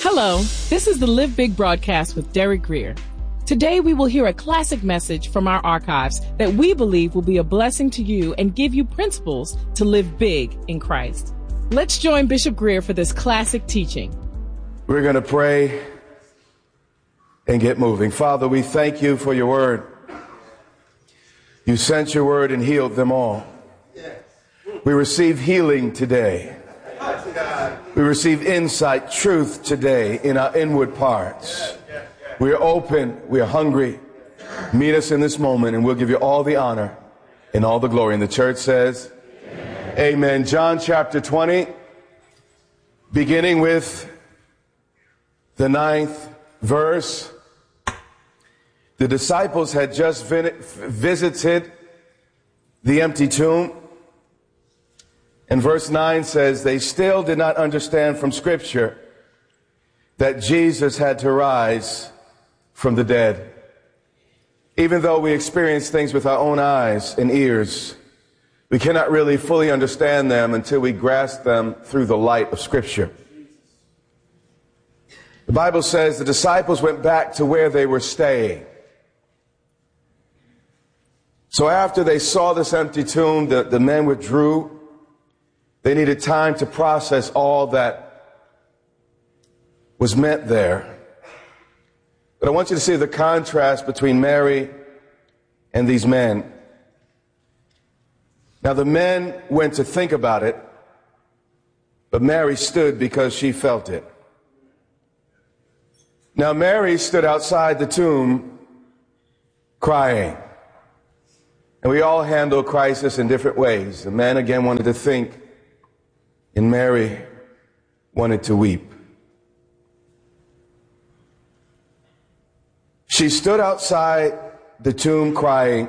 Hello, this is the Live Big broadcast with Derek Greer. Today we will hear a classic message from our archives that we believe will be a blessing to you and give you principles to live big in Christ. Let's join Bishop Greer for this classic teaching. We're going to pray and get moving. Father, we thank you for your word. You sent your word and healed them all. We receive healing today. We receive insight, truth today in our inward parts. We are open. We are hungry. Meet us in this moment and we'll give you all the honor and all the glory. And the church says, Amen. John chapter 20, beginning with the 9th verse. The disciples had just visited the empty tomb. And verse 9 says, they still did not understand from Scripture that Jesus had to rise from the dead. Even though we experience things with our own eyes and ears, we cannot really fully understand them until we grasp them through the light of Scripture. The Bible says the disciples went back to where they were staying. So after they saw this empty tomb, the men withdrew. They needed time to process all that was meant there. But I want you to see the contrast between Mary and these men. Now the men went to think about it, but Mary stood because she felt it. Now Mary stood outside the tomb crying. And we all handle crisis in different ways. The men again wanted to think, and Mary wanted to weep. She stood outside the tomb crying.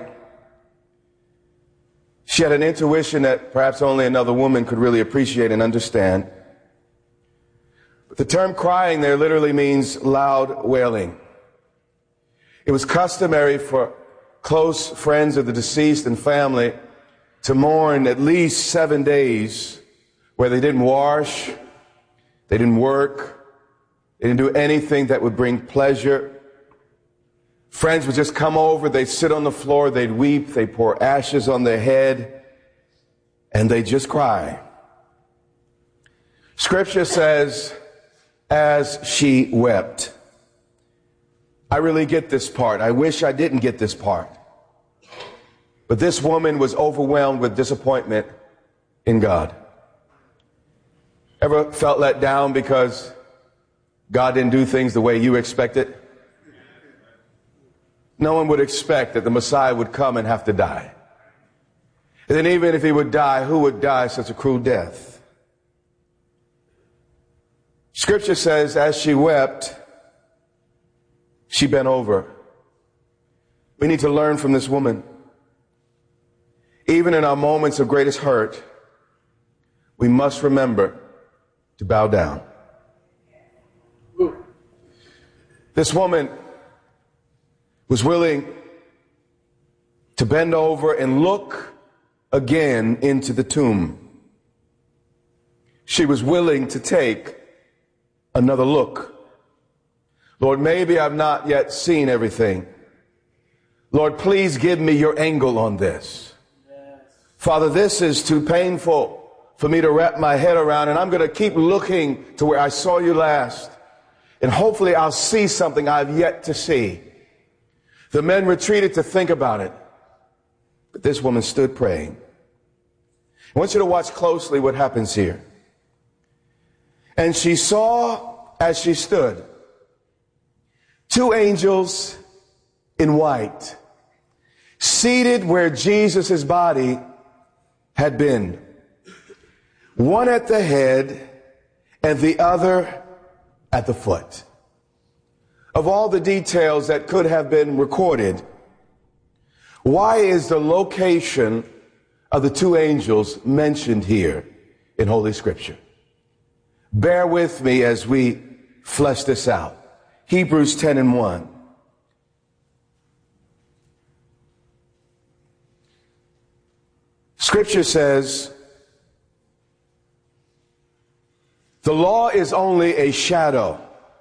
She had an intuition that perhaps only another woman could really appreciate and understand. But the term crying there literally means loud wailing. It was customary for close friends of the deceased and family to mourn at least 7 days where they didn't wash, they didn't work, they didn't do anything that would bring pleasure. Friends would just come over, they'd sit on the floor, they'd weep, they'd pour ashes on their head, and they'd just cry. Scripture says, as she wept. I really get this part. I wish I didn't get this part. But this woman was overwhelmed with disappointment in God. Ever felt let down because God didn't do things the way you expected? No one would expect that the Messiah would come and have to die. And then even if he would die, who would die such a cruel death? Scripture says, as she wept, she bent over. We need to learn from this woman. Even in our moments of greatest hurt, we must remember to bow down. This woman was willing to bend over and look again into the tomb. She was willing to take another look. Lord, maybe I've not yet seen everything. Lord, please give me your angle on this. Father, this is too painful for me to wrap my head around, and I'm going to keep looking to where I saw you last. And hopefully I'll see something I've yet to see. The men retreated to think about it, but this woman stood praying. I want you to watch closely what happens here. And she saw, as she stood, 2 angels in white, seated where Jesus' body had been. One at the head and the other at the foot. Of all the details that could have been recorded, why is the location of the 2 angels mentioned here in Holy Scripture? Bear with me as we flesh this out. Hebrews 10:1. Scripture says, the law is only a shadow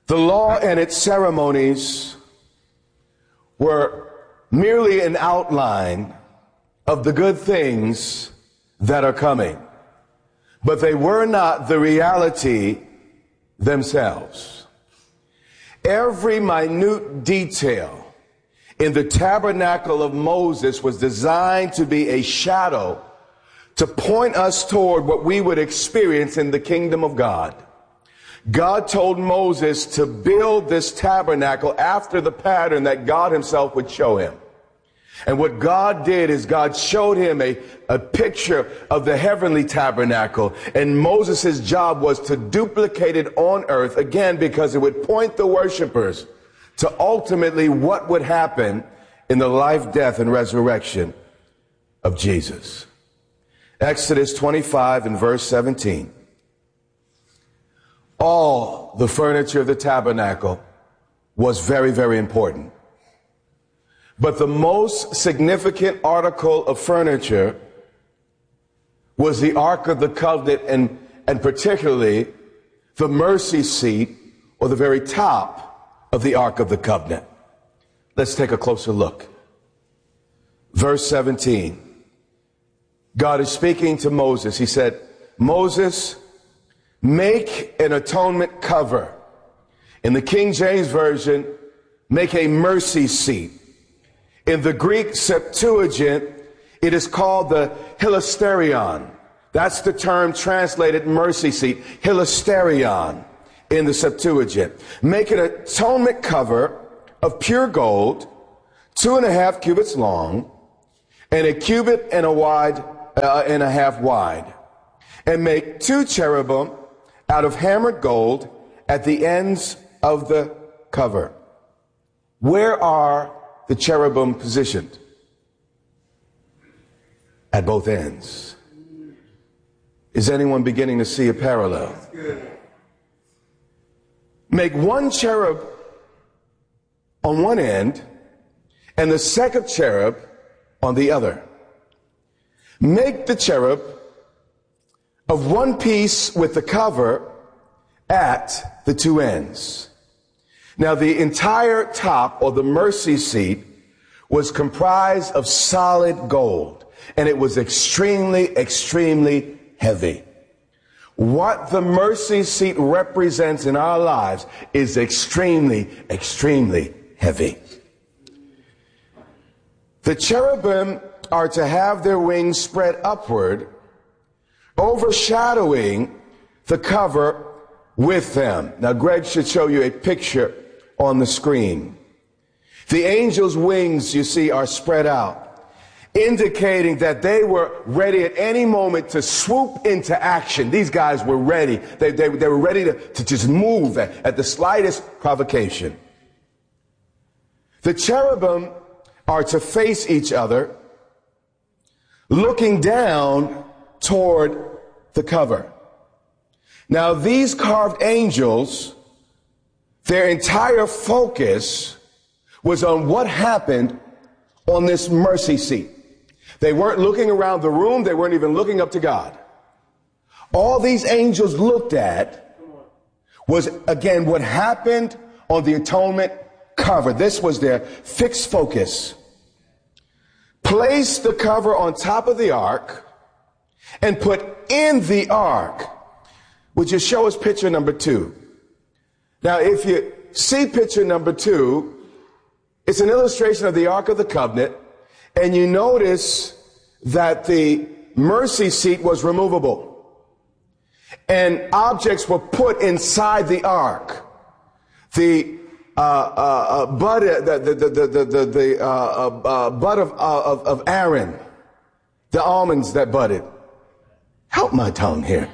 The law and its ceremonies were merely an outline of the good things that are coming, but they were not the reality themselves. Every minute detail in the tabernacle of Moses was designed to be a shadow to point us toward what we would experience in the kingdom of God. God told Moses to build this tabernacle after the pattern that God himself would show him. And what God did is God showed him a picture of the heavenly tabernacle. And Moses' job was to duplicate it on earth, again, because it would point the worshipers to ultimately what would happen in the life, death, and resurrection of Jesus. Exodus 25 and verse 17. All the furniture of the tabernacle was very, very important. But the most significant article of furniture was the Ark of the Covenant, and particularly the mercy seat, or the very top of the Ark of the Covenant. Let's take a closer look. Verse 17. God is speaking to Moses. He said, Moses, make an atonement cover. In the King James Version, make a mercy seat. In the Greek Septuagint, it is called the hilasterion. That's the term translated mercy seat, hilasterion in the Septuagint. Make an atonement cover of pure gold, 2.5 cubits long, and 1 cubit and a half wide. And make 2 cherubim out of hammered gold at the ends of the cover. Where are the cherubim positioned? At both ends. Is anyone beginning to see a parallel? Make 1 cherub on one end and the second cherub on the other. Make the cherub of one piece with the cover at the 2 ends. Now, the entire top, or the mercy seat, was comprised of solid gold, and it was extremely, extremely heavy. What the mercy seat represents in our lives is extremely, extremely heavy. The cherubim are to have their wings spread upward, overshadowing the cover with them. Now, Greg should show you a picture on the screen. The angel's wings, you see, are spread out, indicating that they were ready at any moment to swoop into action. These guys were ready. They were ready to just move at the slightest provocation. The cherubim are to face each other, looking down toward the cover. Now, these carved angels, their entire focus was on what happened on this mercy seat. They weren't looking around the room. They weren't even looking up to God. All these angels looked at was, again, what happened on the atonement cover. This was their fixed focus. Place the cover on top of the ark and put in the ark. Would you show us picture number 2? Now, if you see picture number 2, it's an illustration of the Ark of the Covenant, and you notice that the mercy seat was removable, and objects were put inside the ark. The bud of Aaron, the almonds that budded. Help my tongue here.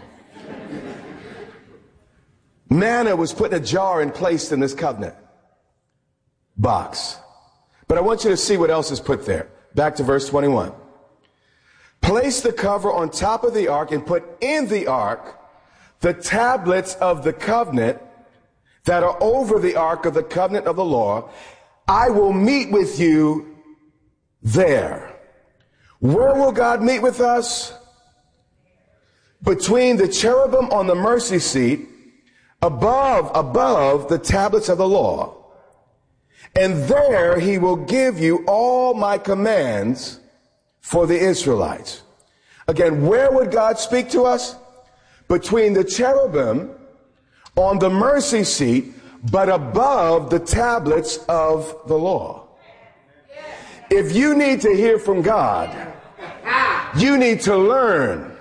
Manna was put in a jar and placed in this covenant box. But I want you to see what else is put there. Back to verse 21. Place the cover on top of the ark and put in the ark the tablets of the covenant that are over the ark of the covenant of the law. I will meet with you there. Where will God meet with us? Between the cherubim on the mercy seat, above the tablets of the law. And there he will give you all my commands for the Israelites. Again, where would God speak to us? Between the cherubim on the mercy seat, but above the tablets of the law. If you need to hear from God, you need to learn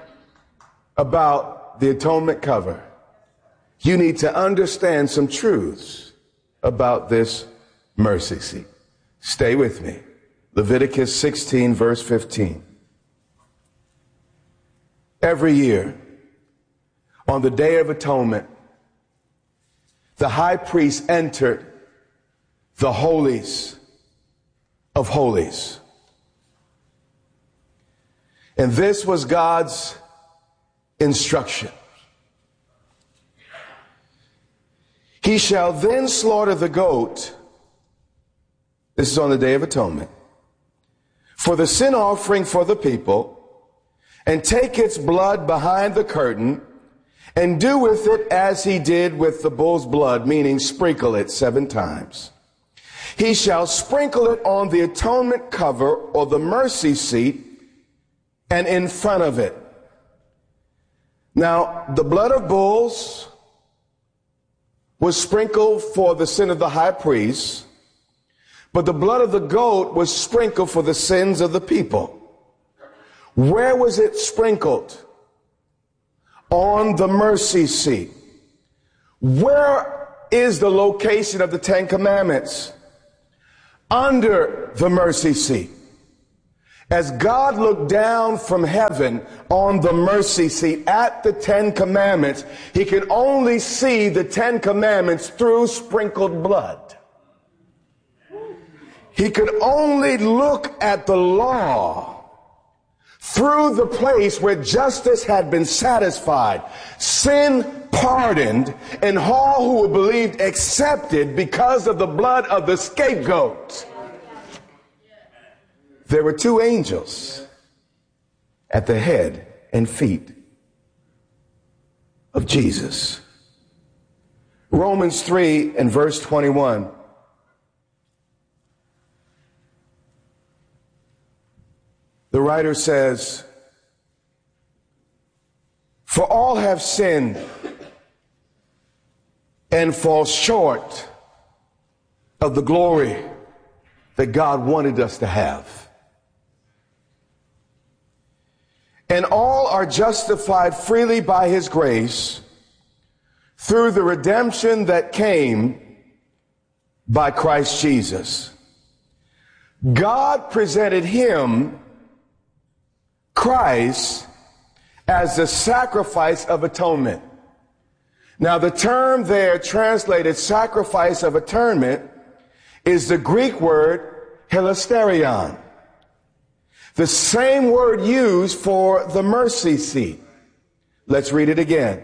about the atonement cover. You need to understand some truths about this mercy seat. Stay with me. Leviticus 16, verse 15. Every year, on the Day of Atonement, the high priest entered the holies of holies. And this was God's instruction. He shall then slaughter the goat. This is on the Day of Atonement. For the sin offering for the people, and take its blood behind the curtain, and do with it as he did with the bull's blood, meaning sprinkle it 7 times. He shall sprinkle it on the atonement cover or the mercy seat and in front of it. Now, the blood of bulls was sprinkled for the sin of the high priest, but the blood of the goat was sprinkled for the sins of the people. Where was it sprinkled? On the mercy seat. Where is the location of the 10 Commandments? Under the mercy seat. As God looked down from heaven on the mercy seat at the 10 Commandments, he could only see the 10 Commandments through sprinkled blood. He could only look at the law through the place where justice had been satisfied, sin pardoned, and all who believed accepted because of the blood of the scapegoat. There were 2 angels at the head and feet of Jesus. Romans 3 and verse 21. The writer says, for all have sinned and fall short of the glory that God wanted us to have. And all are justified freely by his grace through the redemption that came by Christ Jesus. God presented him, Christ, as the sacrifice of atonement. Now, the term there translated sacrifice of atonement is the Greek word hilasterion, the same word used for the mercy seat. Let's read it again.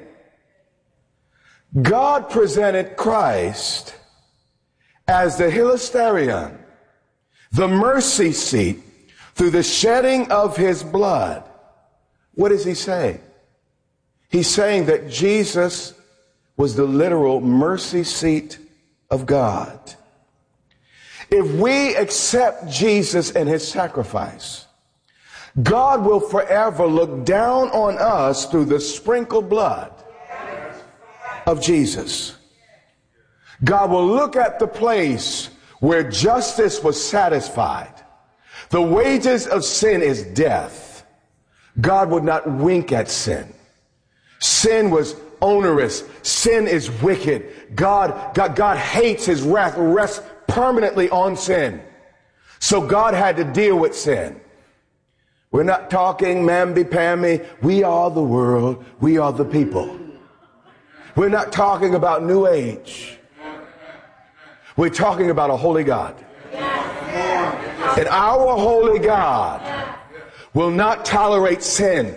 God presented Christ as the hilasterion, the mercy seat, through the shedding of his blood. What does he say? He's saying that Jesus was the literal mercy seat of God. If we accept Jesus and his sacrifice, God will forever look down on us through the sprinkled blood of Jesus. God will look at the place where justice was satisfied. The wages of sin is death. God would not wink at sin. Sin was onerous. Sin is wicked. God hates, his wrath rests permanently on sin. So God had to deal with sin. We're not talking mamby-pamby. We are the world. We are the people. We're not talking about New Age. We're talking about a holy God. And our holy God will not tolerate sin.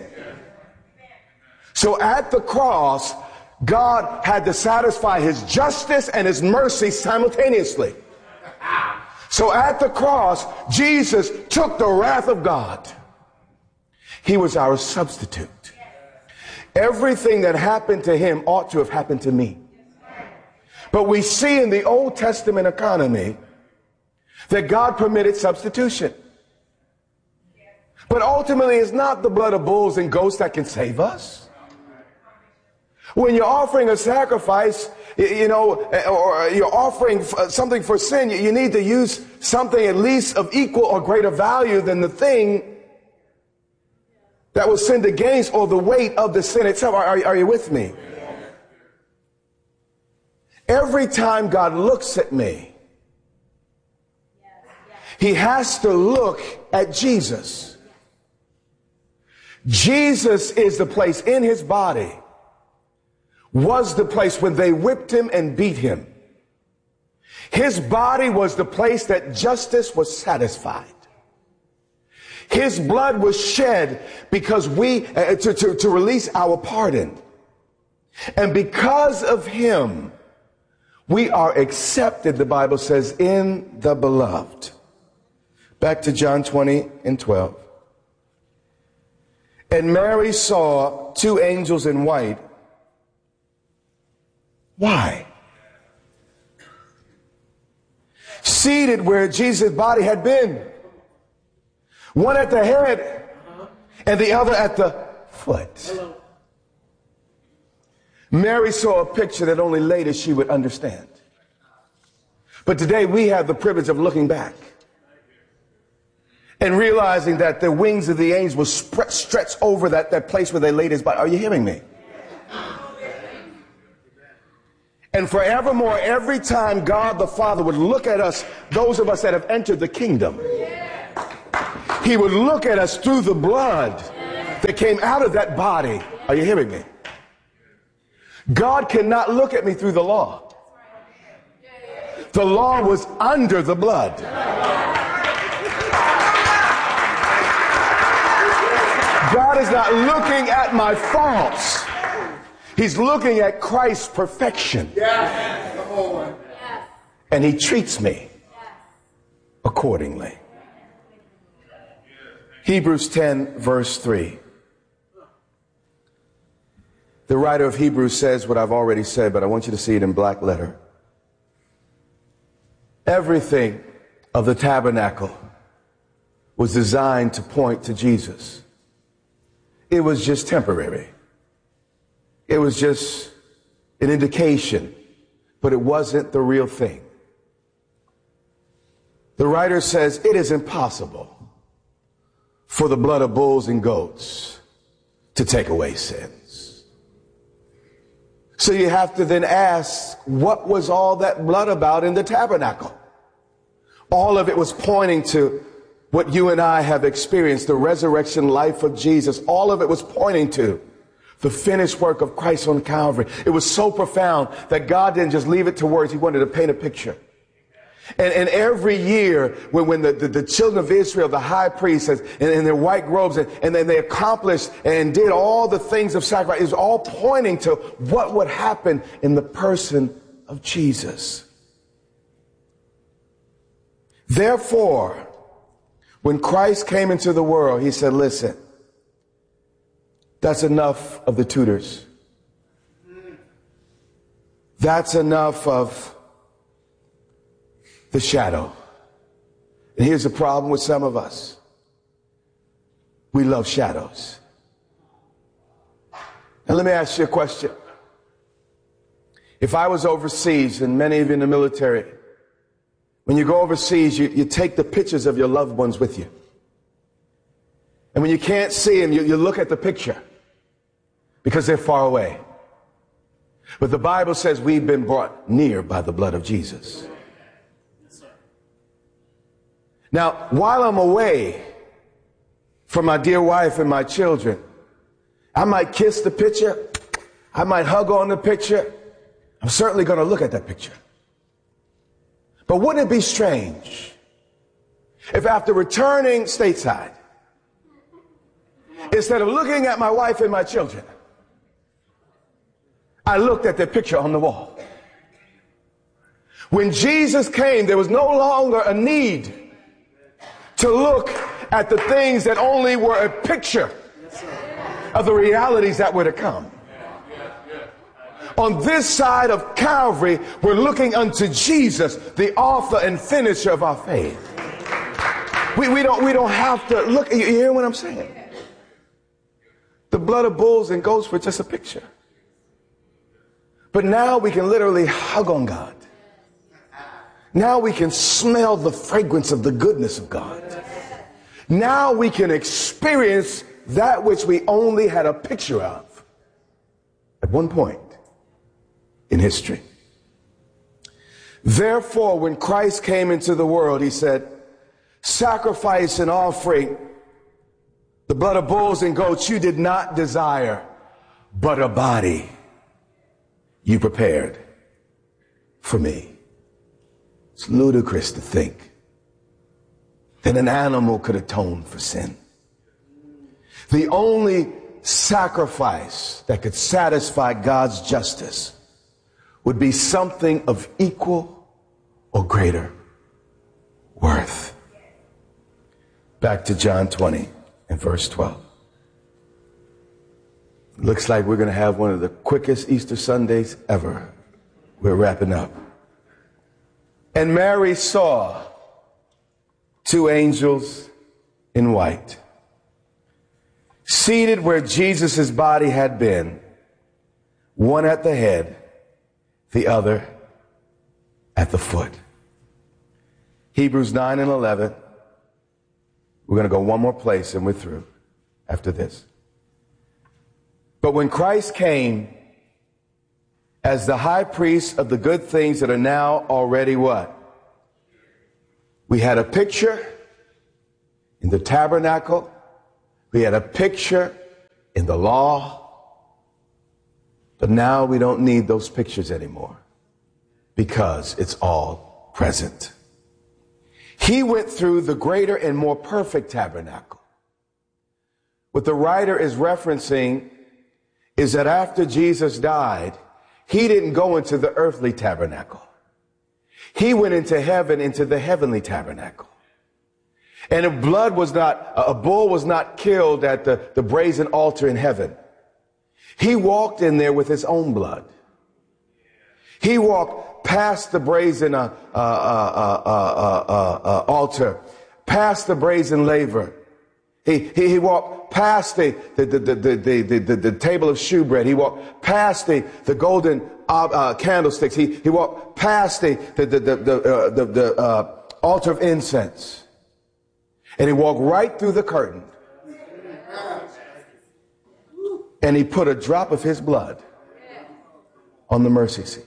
So at the cross, God had to satisfy his justice and his mercy simultaneously. So at the cross, Jesus took the wrath of God. He was our substitute. Everything that happened to him ought to have happened to me. But we see in the Old Testament economy that God permitted substitution. But ultimately, it's not the blood of bulls and goats that can save us. When you're offering a sacrifice, or you're offering something for sin, you need to use something at least of equal or greater value than the thing that was sinned against, or the weight of the sin itself. Are you with me? Every time God looks at me, he has to look at Jesus. Jesus is the place in his body, was the place when they whipped him and beat him. His body was the place that justice was satisfied. His blood was shed because to release our pardon. And because of him, we are accepted, the Bible says, in the beloved. Back to John 20:12. And Mary saw two angels in white. Why? Seated where Jesus' body had been. One at the head and the other at the foot. Mary saw a picture that only later she would understand. But today we have the privilege of looking back and realizing that the wings of the angels will stretch over that place where they laid his body. Are you hearing me? And forevermore, every time God the Father would look at us, those of us that have entered the kingdom, he would look at us through the blood that came out of that body. Are you hearing me? God cannot look at me through the law. The law was under the blood. God is not looking at my faults. He's looking at Christ's perfection. And he treats me accordingly. Hebrews 10 verse 3. The writer of Hebrews says what I've already said, but I want you to see it in black letter. Everything of the tabernacle was designed to point to Jesus. It was just temporary. It was just an indication, but it wasn't the real thing. The writer says it is impossible for the blood of bulls and goats to take away sins. So you have to then ask, what was all that blood about in the tabernacle? All of it was pointing to what you and I have experienced, the resurrection life of Jesus. All of it was pointing to the finished work of Christ on Calvary. It was so profound that God didn't just leave it to words. He wanted to paint a picture. And every year when the children of Israel, the high priests in their white robes, and then they accomplished and did all the things of sacrifice, it was all pointing to what would happen in the person of Jesus. Therefore, when Christ came into the world, he said, listen, that's enough of the tutors. That's enough of the shadow. And here's the problem with some of us. We love shadows. Now let me ask you a question. If I was overseas, and many of you in the military, when you go overseas, you take the pictures of your loved ones with you. And when you can't see them, you look at the picture because they're far away. But the Bible says we've been brought near by the blood of Jesus. Now, while I'm away from my dear wife and my children, I might kiss the picture. I might hug on the picture. I'm certainly going to look at that picture. But wouldn't it be strange if after returning stateside, instead of looking at my wife and my children, I looked at their picture on the wall? When Jesus came, there was no longer a need to look at the things that only were a picture. of the realities that were to come. On this side of Calvary, we're looking unto Jesus, the author and finisher of our faith. We don't have to look. You hear what I'm saying? The blood of bulls and goats were just a picture. But now we can literally hug on God. Now we can smell the fragrance of the goodness of God. Now we can experience that which we only had a picture of at one point in history. Therefore, when Christ came into the world, he said, sacrifice and offering, the blood of bulls and goats you did not desire, but a body you prepared for me. It's ludicrous to think that an animal could atone for sin. The only sacrifice that could satisfy God's justice would be something of equal or greater worth. Back to John 20 and verse 12. Looks like we're going to have one of the quickest Easter Sundays ever. We're wrapping up. And Mary saw two angels in white, seated where Jesus' body had been, one at the head, the other at the foot. Hebrews 9 and 11. We're going to go one more place and we're through after this. But when Christ came as the high priest of the good things that are now already what? We had a picture in the tabernacle. We had a picture in the law. But now we don't need those pictures anymore because it's all present. He went through the greater and more perfect tabernacle. What the writer is referencing is that after Jesus died, he didn't go into the earthly tabernacle. He went into heaven, into the heavenly tabernacle. And if a bull was not killed at the brazen altar in heaven. He walked in there with his own blood. He walked past the brazen altar, past the brazen laver. He walked past the table of shewbread. He walked past the golden candlesticks. He walked past the altar of incense, and he walked right through the curtain. And he put a drop of his blood on the mercy seat,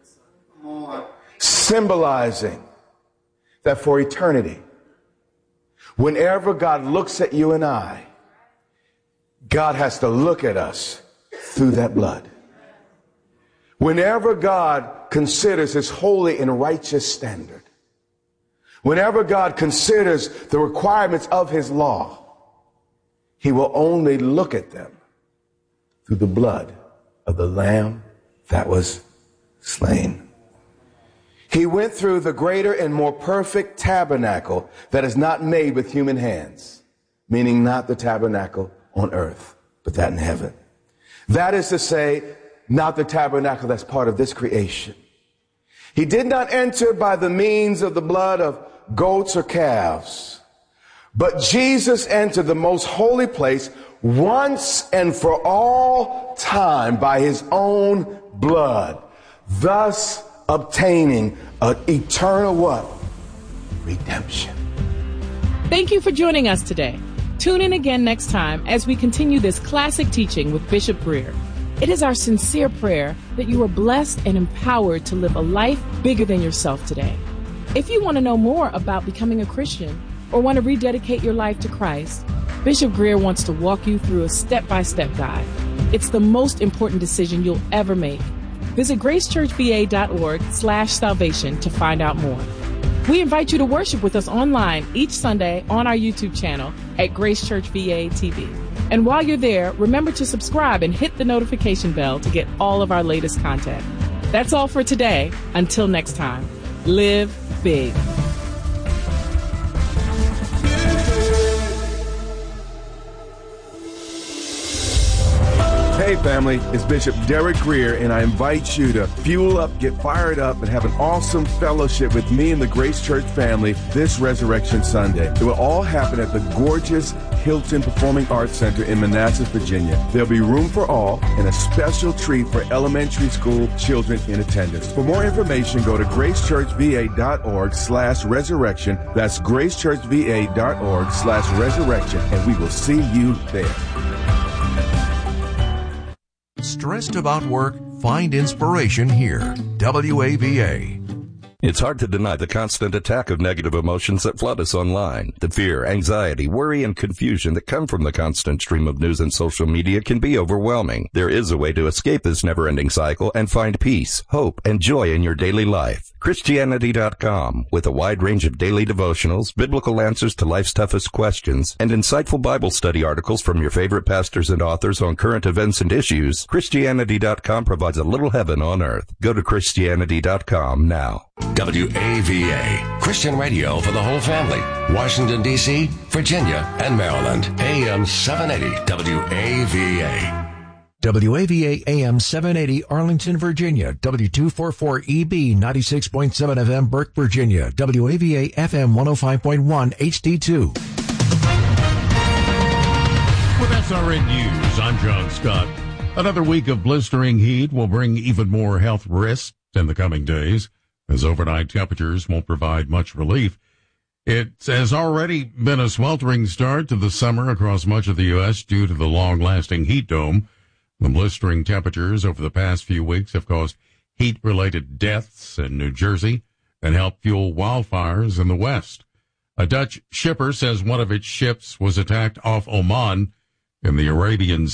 symbolizing that for eternity, whenever God looks at you and I, God has to look at us through that blood. Whenever God considers his holy and righteous standard, whenever God considers the requirements of his law, he will only look at them through the blood of the Lamb that was slain. He went through the greater and more perfect tabernacle that is not made with human hands, meaning not the tabernacle on earth, but that in heaven. That is to say, not the tabernacle that's part of this creation. He did not enter by the means of the blood of goats or calves, but Jesus entered the most holy place once and for all time by his own blood, thus obtaining an eternal what? Redemption. Thank you for joining us today. Tune in again next time as we continue this classic teaching with Bishop Greer. It is our sincere prayer that you are blessed and empowered to live a life bigger than yourself today. If you want to know more about becoming a Christian or want to rededicate your life to Christ, Bishop Greer wants to walk you through a step-by-step guide. It's the most important decision you'll ever make. Visit gracechurchva.org/salvation to find out more. We invite you to worship with us online each Sunday on our YouTube channel at Grace Church VA TV. And while you're there, remember to subscribe and hit the notification bell to get all of our latest content. That's all for today. Until next time, live big. Hey family, it's Bishop Derek Greer, and I invite you to fuel up, get fired up, and have an awesome fellowship with me and the Grace Church family this Resurrection Sunday. It will all happen at the gorgeous Hilton Performing Arts Center in Manassas, Virginia. There'll be room for all and a special treat for elementary school children in attendance. For more information, go to gracechurchva.org/resurrection. That's gracechurchva.org/resurrection, and we will see you there. Stressed about work? Find inspiration here. WAVA. It's hard to deny the constant attack of negative emotions that flood us online. The fear, anxiety, worry, and confusion that come from the constant stream of news and social media can be overwhelming. There is a way to escape this never-ending cycle and find peace, hope, and joy in your daily life. Christianity.com, with a wide range of daily devotionals, biblical answers to life's toughest questions, and insightful Bible study articles from your favorite pastors and authors on current events and issues, Christianity.com provides a little heaven on earth. Go to Christianity.com now. WAVA, Christian radio for the whole family. Washington, D.C., Virginia, and Maryland. AM 780 WAVA. WAVA AM 780 Arlington, Virginia. W244EB 96.7 FM Burke, Virginia. WAVA FM 105.1 HD2. With SRN News, I'm John Scott. Another week of blistering heat will bring even more health risks in the coming days, as overnight temperatures won't provide much relief. It has already been a sweltering start to the summer across much of the U.S. due to the long-lasting heat dome. The blistering temperatures over the past few weeks have caused heat-related deaths in New Jersey and helped fuel wildfires in the West. A Dutch shipper says one of its ships was attacked off Oman in the Arabian